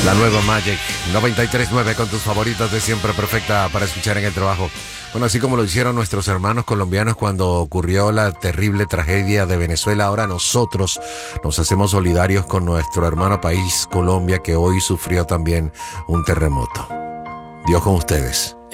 La nueva Magic 93.9 con tus favoritas de siempre, perfecta para escuchar en el trabajo. Bueno, así como lo hicieron nuestros hermanos colombianos cuando ocurrió la terrible tragedia de Venezuela, ahora nosotros nos hacemos solidarios con nuestro hermano país Colombia, que hoy sufrió también un terremoto. Dios con ustedes.